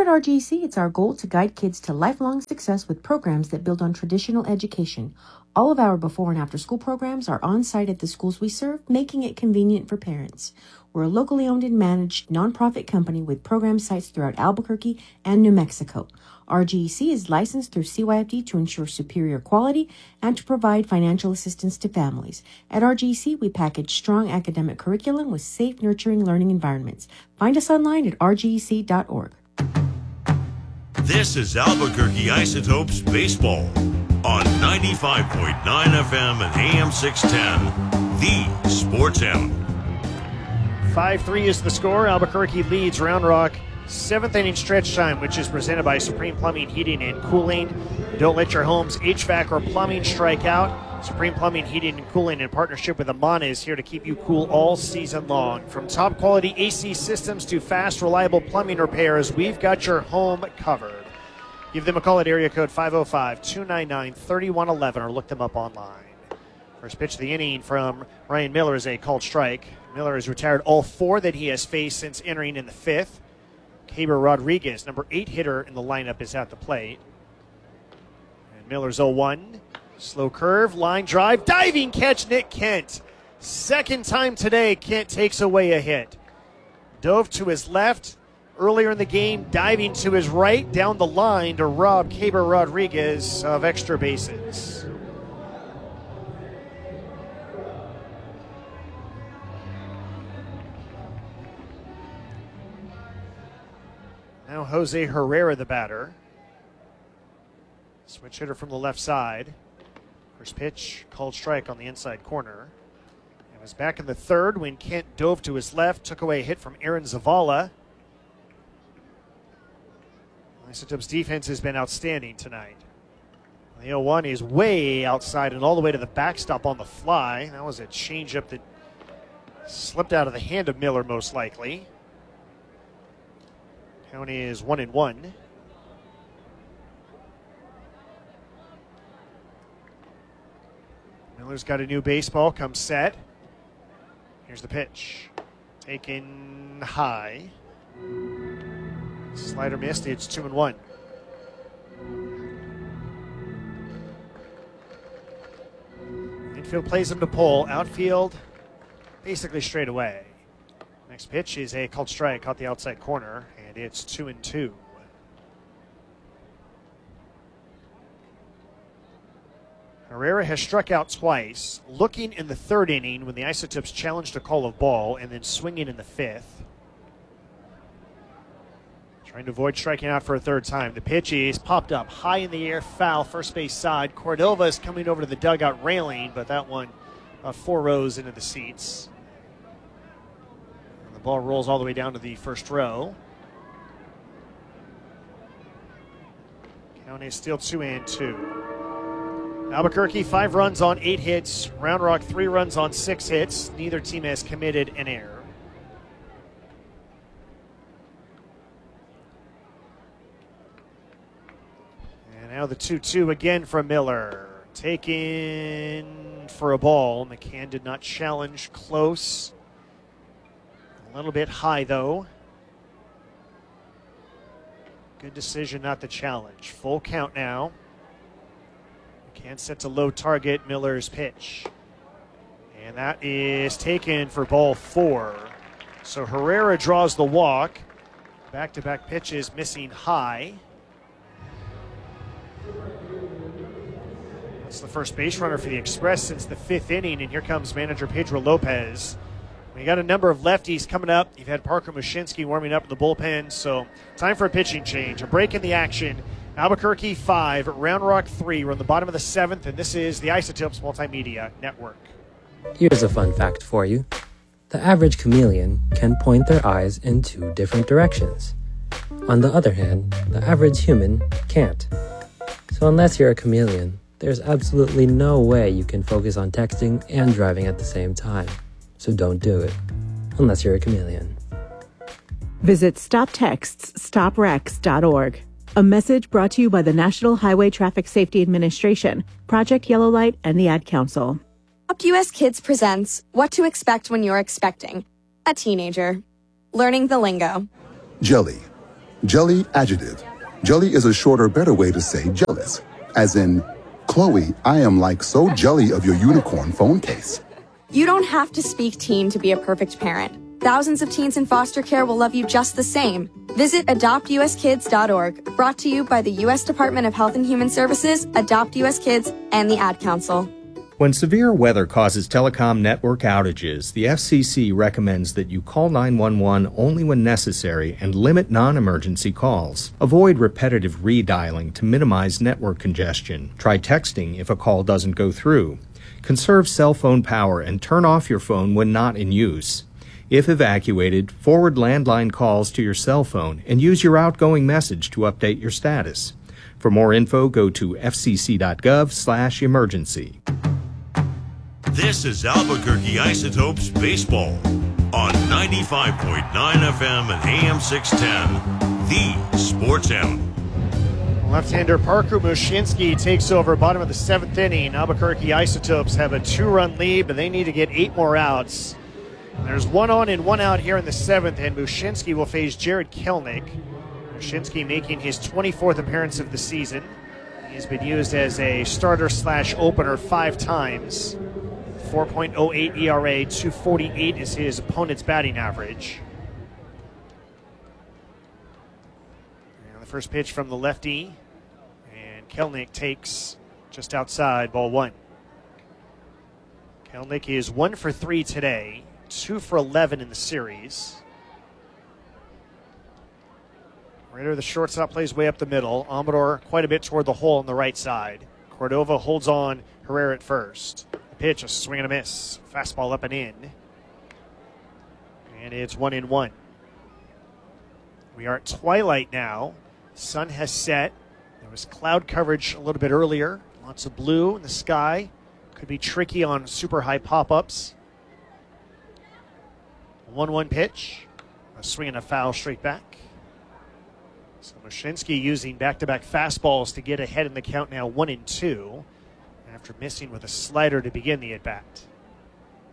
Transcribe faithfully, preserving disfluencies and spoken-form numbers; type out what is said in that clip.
R G E C, it's our goal to guide kids to lifelong success with programs that build on traditional education. All of our before and after school programs are on site at the schools we serve, making it convenient for parents. We're a locally owned and managed nonprofit company with program sites throughout Albuquerque and New Mexico. R G E C is licensed through C Y F D to ensure superior quality and to provide financial assistance to families. At R G E C, we package strong academic curriculum with safe, nurturing learning environments. Find us online at r g e c dot org. This is Albuquerque Isotopes Baseball on ninety-five point nine F M and A M six ten, the Sports Animal. five three is the score. Albuquerque leads Round Rock. Seventh inning stretch time, which is presented by Supreme Plumbing, Heating, and Cooling. Don't let your home's H V A C or plumbing strike out. Supreme Plumbing, Heating, and Cooling in partnership with Amana is here to keep you cool all season long. From top quality A C systems to fast, reliable plumbing repairs, we've got your home covered. Give them a call at area code five oh five, two nine nine, three one one one or look them up online. First pitch of the inning from Ryan Miller is a called strike. Miller has retired all four that he has faced since entering in the fifth. Caber Rodriguez, number eight hitter in the lineup, is at the plate. And Miller's oh one. Slow curve, line drive, diving catch, Nick Kent. Second time today, Kent takes away a hit. Dove to his left. Earlier in the game, diving to his right, down the line to rob Caber Rodriguez of extra bases. Now Jose Herrera, the batter. Switch hitter from the left side. First pitch, called strike on the inside corner. It was back in the third when Kent dove to his left, took away a hit from Aaron Zavala. Isotopes defense has been outstanding tonight. The oh one is way outside and all the way to the backstop on the fly. That was a changeup that slipped out of the hand of Miller, most likely. Count is one and one. Miller's got a new baseball, comes set. Here's the pitch. Taken high. Slider missed, it's two and one. Infield plays him to pull. Outfield basically straight away. Next pitch is a called strike, caught the outside corner, and it's two and two. Herrera has struck out twice, looking in the third inning when the Isotopes challenged a call of ball, and then swinging in the fifth. Trying to avoid striking out for a third time. The pitch is popped up high in the air, foul, first base side. Cordova is coming over to the dugout railing, but that one about four rows into the seats. And the ball rolls all the way down to the first row. Count is still two and two. Albuquerque, five runs on eight hits. Round Rock, three runs on six hits. Neither team has committed an error. And now the two two again from Miller. Taken for a ball. McCann did not challenge. Close. A little bit high, though. Good decision not to challenge. Full count now. McCann set to low target. Miller's pitch. And that is taken for ball four. So Herrera draws the walk. Back-to-back pitches missing high. That's the first base runner for the Express since the fifth inning, and here comes manager Pedro Lopez. We got a number of lefties coming up. You've had Parker Mushinski warming up in the bullpen, so time for a pitching change. A break in the action. Albuquerque five, Round Rock three. We're on the bottom of the seventh, and this is the Isotopes Multimedia Network. Here's a fun fact for you. The average chameleon can point their eyes in two different directions. On the other hand, the average human can't. So unless you're a chameleon, there's absolutely no way you can focus on texting and driving at the same time. So don't do it, unless you're a chameleon. Visit stop texts stop wrecks dot org. A message brought to you by the National Highway Traffic Safety Administration, Project Yellow Light, and the Ad Council. U S Kids presents What to Expect When You're Expecting a Teenager. Learning the lingo. Jelly, Jelly adjective. Jelly is a shorter, better way to say jealous. As in, Chloe, I am like so jelly of your unicorn phone case. You don't have to speak teen to be a perfect parent. Thousands of teens in foster care will love you just the same. Visit adopt u s kids dot org, brought to you by the U S Department of Health and Human Services, Adopt U S Kids, and the Ad Council. When severe weather causes telecom network outages, the F C C recommends that you call nine one one only when necessary and limit non-emergency calls. Avoid repetitive redialing to minimize network congestion. Try texting if a call doesn't go through. Conserve cell phone power and turn off your phone when not in use. If evacuated, forward landline calls to your cell phone and use your outgoing message to update your status. For more info, go to f c c dot gov slash emergency. This is Albuquerque Isotopes Baseball on ninety-five point nine F M and A M six ten, the Sports Animal. Left-hander Parker Mushinski takes over bottom of the seventh inning. Albuquerque Isotopes have a two-run lead, but they need to get eight more outs. There's one on and one out here in the seventh, and Mushinski will face Jared Kelnick. Mushinski making his twenty-fourth appearance of the season. He's been used as a starter slash opener five times. four point oh eight E R A, two forty-eight is his opponent's batting average. And the first pitch from the lefty, and Kelnick takes just outside, ball one. Kelnick is one for three today. two for eleven in the series. Ritter, the shortstop, plays way up the middle. Amador quite a bit toward the hole on the right side. Cordova holds on Herrera at first. The pitch, a swing and a miss. Fastball up and in. And it's one and one. We are at twilight now. Sun has set. There was cloud coverage a little bit earlier. Lots of blue in the sky. Could be tricky on super high pop-ups. one one pitch, a swing and a foul straight back. So Mushinski using back-to-back fastballs to get ahead in the count now, one and two, after missing with a slider to begin the at-bat.